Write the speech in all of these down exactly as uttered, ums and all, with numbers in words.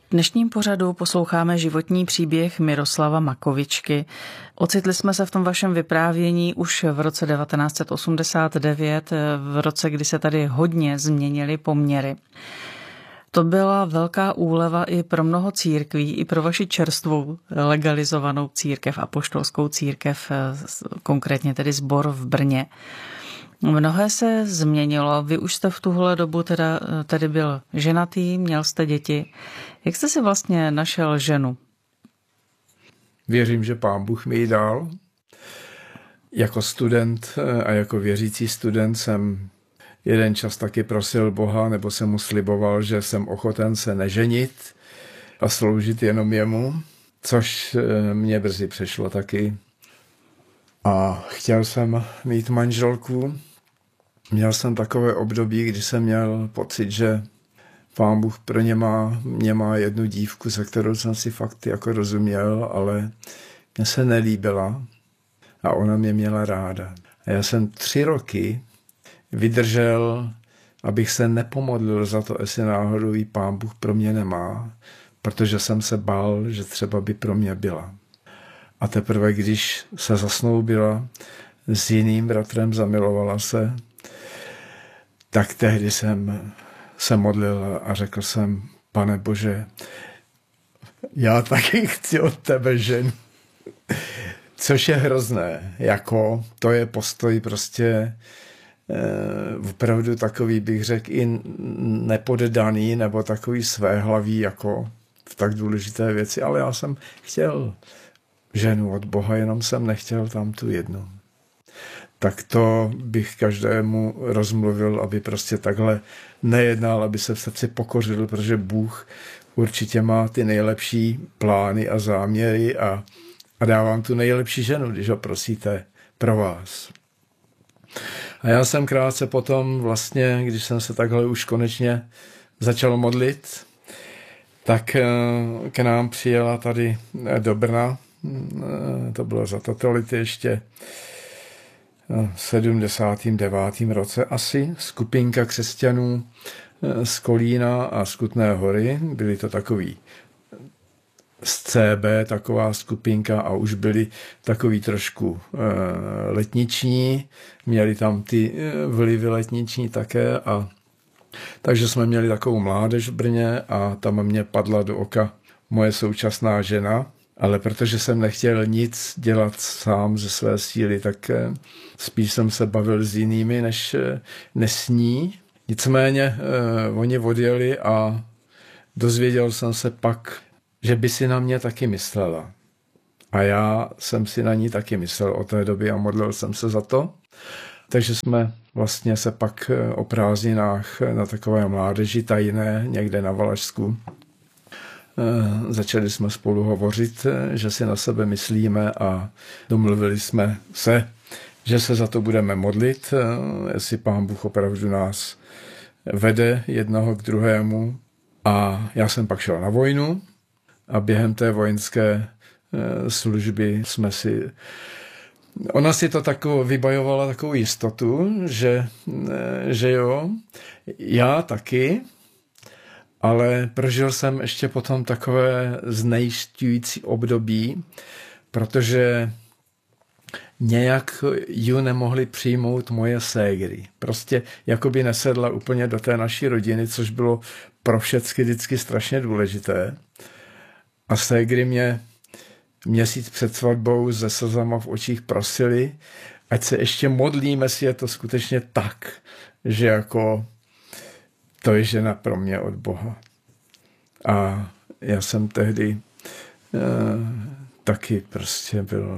V dnešním pořadu posloucháme životní příběh Miroslava Makovičky. Ocitli jsme se v tom vašem vyprávění už v roce devatenáct set osmdesát devět, v roce, kdy se tady hodně změnily poměry. To byla velká úleva i pro mnoho církví, i pro vaši čerstvou legalizovanou církev, apoštolskou církev, konkrétně tedy sbor v Brně. Mnohé se změnilo, vy už jste v tuhle dobu teda, tedy byl ženatý, měl jste děti. Jak jste si vlastně našel ženu? Věřím, že Pán Bůh mi ji dal. Jako student a jako věřící student jsem jeden čas taky prosil Boha, nebo jsem mu sliboval, že jsem ochoten se neženit a sloužit jenom jemu, což mě brzy přešlo taky. A chtěl jsem mít manželku. Měl jsem takové období, kdy jsem měl pocit, že Pán Bůh pro ně má, mě má jednu dívku, se kterou jsem si fakt jako rozuměl, ale mně se nelíbila a ona mě měla ráda. A já jsem tři roky vydržel, abych se nepomodlil za to, jestli náhodou jí Pán Bůh pro mě nemá, protože jsem se bál, že třeba by pro mě byla. A teprve, když se zasnoubila s jiným bratrem, zamilovala se, tak tehdy jsem se modlil a řekl jsem, Pane Bože, já taky chci od tebe ženu. Což je hrozné, jako to je postoj prostě eh, opravdu takový, bych řekl, i nepoddaný nebo takový svéhlavý, jako v tak důležité věci, ale já jsem chtěl ženu od Boha, jenom jsem nechtěl tam tu jednu. Tak to bych každému rozmluvil, aby prostě takhle nejednal, aby se v srdci pokořil, protože Bůh určitě má ty nejlepší plány a záměry a, a dá vám tu nejlepší ženu, když ho prosíte pro vás. A já jsem krátce potom vlastně, když jsem se takhle už konečně začal modlit, tak k nám přijela tady do Brna, to bylo za totality ještě v sedmdesátém devátém roce asi, skupinka křesťanů z Kolína a z Kutné Hory. Byli to takový z C B, taková skupinka a už byli takový trošku letniční. Měli tam ty vlivy letniční také a takže jsme měli takovou mládež v Brně a tam mě padla do oka moje současná žena. Ale protože jsem nechtěl nic dělat sám ze své síly, tak spíš jsem se bavil s jinými než, než s ní. Nicméně eh, oni odjeli a dozvěděl jsem se pak, že by si na mě taky myslela. A já jsem si na ní taky myslel od té doby a modlil jsem se za to. Takže jsme vlastně se pak o prázdninách na takové mládeži tajné někde na Valašsku začali jsme spolu hovořit, že si na sebe myslíme a domluvili jsme se, že se za to budeme modlit, jestli Pán Bůh opravdu nás vede jednoho k druhému. A já jsem pak šel na vojnu a během té vojenské služby jsme si... Ona si to takovou, vybajovala takovou jistotu, že, že jo, já taky, ale prožil jsem ještě potom takové znejišťující období, protože nějak ju nemohli přijmout moje ségry. Prostě jakoby nesedla úplně do té naší rodiny, což bylo pro všechny vždycky strašně důležité. A ségry mě měsíc před svatbou se slzama v očích prosili, ať se ještě modlíme, jestli je to skutečně tak, že jako to je žena pro mě od Boha. A já jsem tehdy eh, taky prostě byl...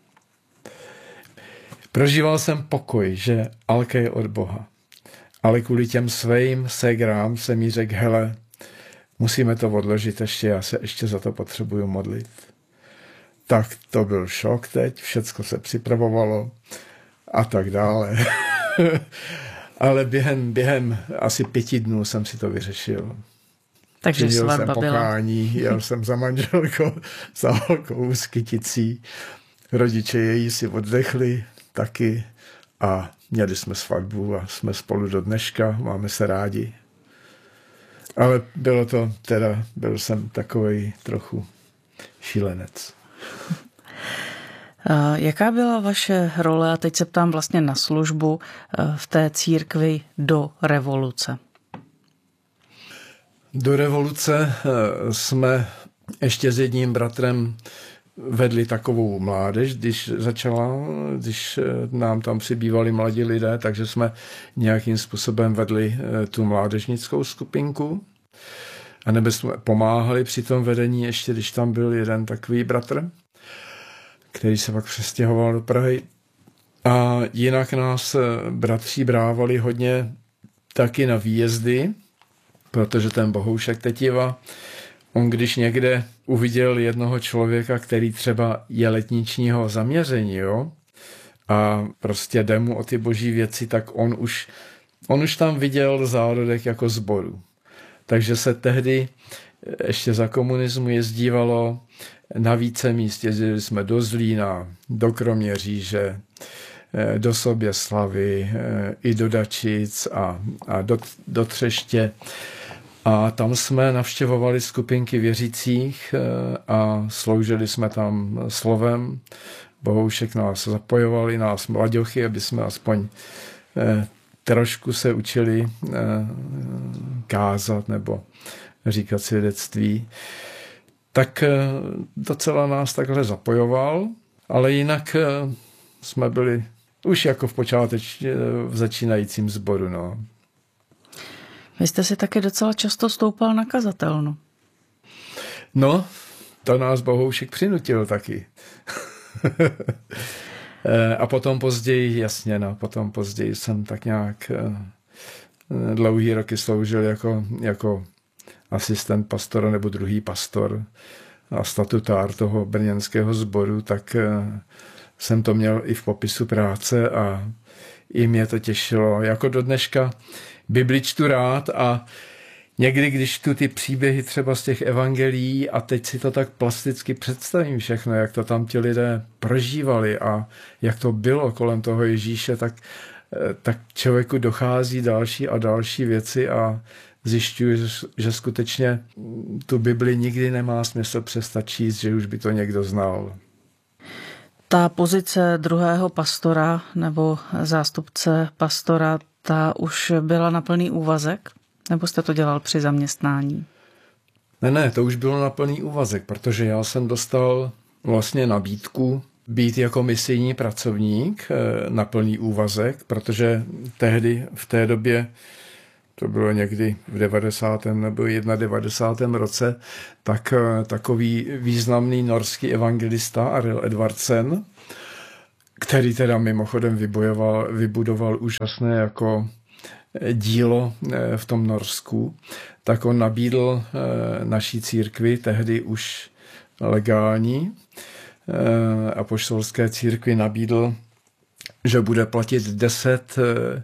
Prožíval jsem pokoj, že Alka je od Boha. Ale kvůli těm svým ségrám jsem jí řekl, hele, musíme to odložit ještě, já se ještě za to potřebuju modlit. Tak to byl šok teď, všecko se připravovalo a tak dále. Ale během, během asi pěti dnů jsem si to vyřešil. Takže svatba byla. Pokání, jel jsem za manželkou, za holkou s kyticí. Rodiče její si oddechli taky a měli jsme svatbu a jsme spolu do dneška, máme se rádi. Ale bylo to teda, byl jsem takovej trochu šílenec. Jaká byla vaše role, a teď se ptám vlastně na službu, v té církvi do revoluce? Do revoluce jsme ještě s jedním bratrem vedli takovou mládež, když začala, když nám tam přibývali mladí lidé, takže jsme nějakým způsobem vedli tu mládežnickou skupinku. A nebo jsme pomáhali při tom vedení, ještě když tam byl jeden takový bratr, který se pak přestěhoval do Prahy. A jinak nás bratři brávali hodně taky na výjezdy, protože ten Bohoušek Tetiva, on když někde uviděl jednoho člověka, který třeba je letničního zaměření, jo, a prostě jde mu o ty boží věci, tak on už, on už tam viděl zárodek jako sboru. Takže se tehdy ještě za komunismu jezdívalo na více míst. Jezdili jsme do Zlína, do Kroměříže, do Soběslavy, i do Dačic a, a do, do Třeště. A tam jsme navštěvovali skupinky věřících a sloužili jsme tam slovem. Bohoušek nás zapojovali, nás mladěchy, aby jsme aspoň trošku se učili kázat nebo říkat svědectví. Tak docela nás takhle zapojoval, ale jinak jsme byli už jako v počáteč v začínajícím sboru. No. Vy jste si taky docela často stoupal na kazatelnu. No, to nás Bohoušek přinutil taky. A potom později, jasně, no, potom později jsem tak nějak dlouhý roky sloužil jako, jako asistent pastora nebo druhý pastor a statutár toho brněnského sboru, tak jsem to měl i v popisu práce a i mě to těšilo. Jako do dneška Bibli čtu rád a někdy, když tu ty příběhy třeba z těch evangelií a teď si to tak plasticky představím všechno, jak to tam ti lidé prožívali a jak to bylo kolem toho Ježíše, tak, tak člověku dochází další a další věci a zjišťuji, že skutečně tu Bibli nikdy nemá smysl přestat číst, že už by to někdo znal. Ta pozice druhého pastora nebo zástupce pastora, ta už byla na plný úvazek? Nebo jste to dělal při zaměstnání? Ne, ne, to už bylo na plný úvazek, protože já jsem dostal vlastně nabídku být jako misijní pracovník na plný úvazek, protože tehdy v té době, to bylo někdy v devadesátém nebo devadesátém prvním roce, tak takový významný norský evangelista Arild Edvardsen, který teda mimochodem vybojoval, vybudoval úžasné jako dílo v tom Norsku, tak on nabídl naší církvi, tehdy už legální, apoštolské církvi nabídl, že bude platit deset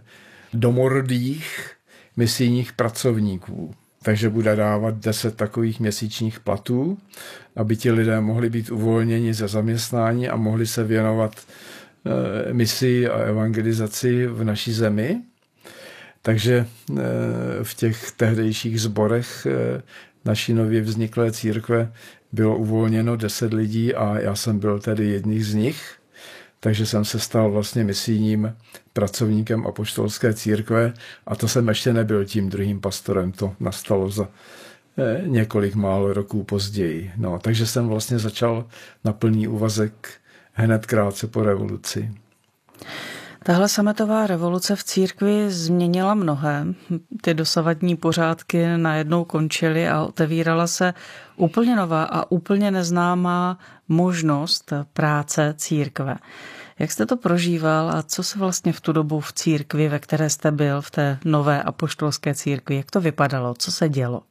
domorodých misijních pracovníků. Takže bude dávat deset takových měsíčních platů, aby ti lidé mohli být uvolněni ze zaměstnání a mohli se věnovat misi a evangelizaci v naší zemi. Takže v těch tehdejších sborech naší nově vzniklé církve bylo uvolněno deset lidí a já jsem byl tedy jedním z nich. Takže jsem se stal vlastně misijním pracovníkem apoštolské církve a to jsem ještě nebyl tím druhým pastorem, to nastalo za několik málo roků později. No, takže jsem vlastně začal na plný úvazek hned krátce po revoluci. Tahle sametová revoluce v církvi změnila mnohé. Ty dosavadní pořádky najednou končily a otevírala se úplně nová a úplně neznámá možnost práce církve. Jak jste to prožíval a co se vlastně v tu dobu v církvi, ve které jste byl, v té nové apoštolské církvi, jak to vypadalo, co se dělo?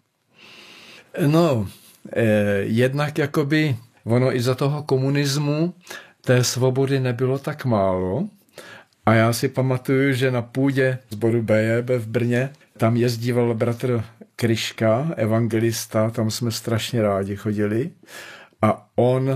No, eh, jednak jakoby ono i za toho komunismu té svobody nebylo tak málo. A já si pamatuju, že na půdě sboru B J B v Brně, tam jezdíval bratr Kryška, evangelista, tam jsme strašně rádi chodili. A on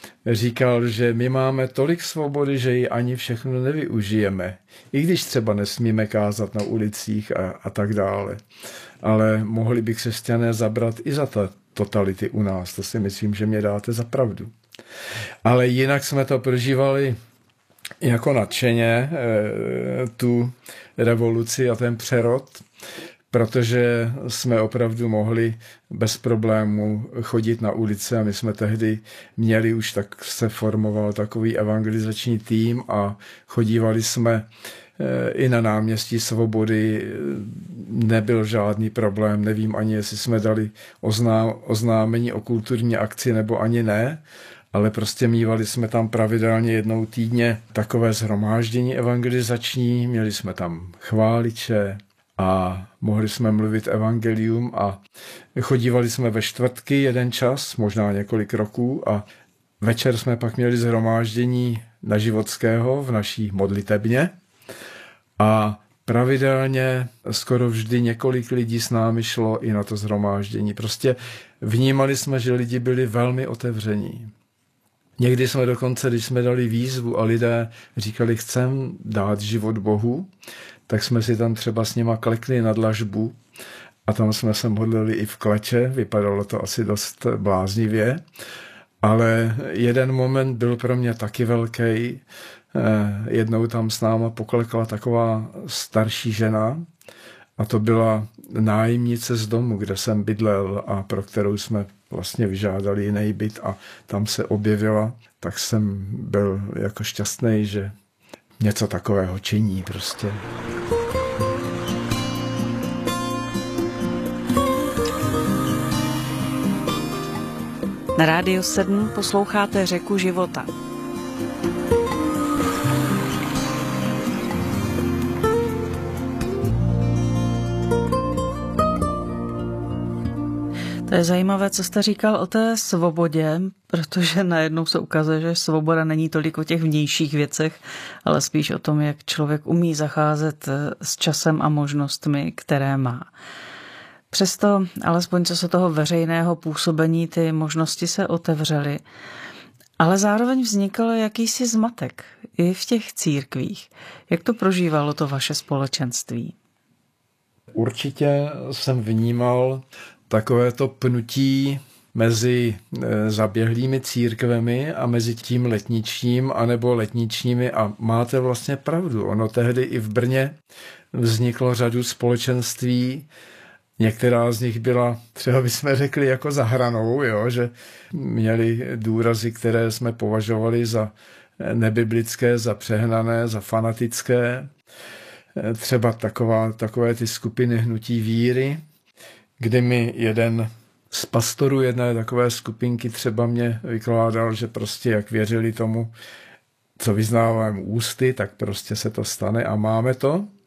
říkal, že my máme tolik svobody, že ji ani všechno nevyužijeme. I když třeba nesmíme kázat na ulicích a, a tak dále. Ale mohli by křesťané zabrat i za ta totality u nás. To si myslím, že mě dáte za pravdu. Ale jinak jsme to prožívali jako nadšeně, tu revoluci a ten přerod, protože jsme opravdu mohli bez problému chodit na ulice a my jsme tehdy měli už, tak se formoval takový evangelizační tým a chodívali jsme i na náměstí Svobody, nebyl žádný problém, nevím ani, jestli jsme dali oznám, oznámení o kulturní akci nebo ani ne, ale prostě mívali jsme tam pravidelně jednou týdně takové shromáždění evangelizační, měli jsme tam chváliče a mohli jsme mluvit evangelium a chodívali jsme ve čtvrtky jeden čas, možná několik roků a večer jsme pak měli shromáždění na Životského v naší modlitebně a pravidelně skoro vždy několik lidí s námi šlo i na to shromáždění. Prostě vnímali jsme, že lidi byli velmi otevření. Někdy jsme dokonce, když jsme dali výzvu a lidé říkali, chcem dát život Bohu, tak jsme si tam třeba s nima klekli na dlažbu a tam jsme se modlili i v kleče, vypadalo to asi dost bláznivě, ale jeden moment byl pro mě taky velký. Jednou tam s náma poklekla taková starší žena a to byla nájemnice z domu, kde jsem bydlel a pro kterou jsme vlastně vyžádali jiný byt a tam se objevila, tak jsem byl jako šťastný, že něco takového činí prostě. Na Rádiu sedm posloucháte Řeku života. To je zajímavé, co jste říkal o té svobodě, protože najednou se ukazuje, že svoboda není tolik o těch vnějších věcech, ale spíš o tom, jak člověk umí zacházet s časem a možnostmi, které má. Přesto, alespoň co se toho veřejného působení, ty možnosti se otevřely, ale zároveň vznikl jakýsi zmatek i v těch církvích. Jak to prožívalo to vaše společenství? Určitě jsem vnímal takové to pnutí mezi zaběhlými církvemi a mezi tím letničním anebo letničními a máte vlastně pravdu. Ono tehdy i v Brně vzniklo řadu společenství, některá z nich byla, třeba bychom řekli, jako za hranou, jo, že měli důrazy, které jsme považovali za nebiblické, za přehnané, za fanatické. Třeba taková, takové ty skupiny hnutí víry, kdy mi jeden z pastorů jedné takové skupinky třeba mě vykládal, že prostě jak věřili tomu, co vyznávám ústy, tak prostě se to stane a máme to.